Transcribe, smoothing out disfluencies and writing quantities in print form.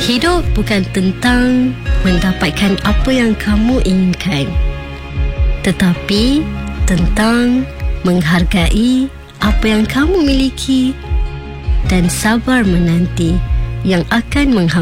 Hidup bukan tentang mendapatkan apa yang kamu inginkan, tetapi tentang menghargai apa yang kamu miliki dan sabar menanti yang akan